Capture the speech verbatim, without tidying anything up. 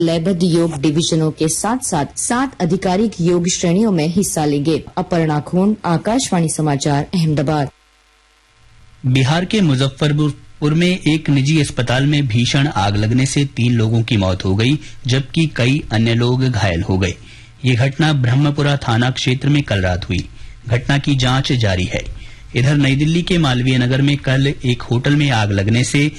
लयबद्ध योग डिवीजनों के साथ साथ सात आधिकारिक योग श्रेणियों में हिस्सा लेंगे। अपर्णा खून, आकाशवाणी समाचार, अहमदाबाद। बिहार के मुजफ्फरपुर में एक निजी अस्पताल में भीषण आग लगने से तीन लोगों की मौत हो गई, जबकि कई अन्य लोग घायल हो गए। ये घटना ब्रह्मपुरा थाना क्षेत्र में कल रात हुई। घटना की जांच जारी है। इधर नई दिल्ली के मालवीय नगर में कल एक होटल में आग लगने से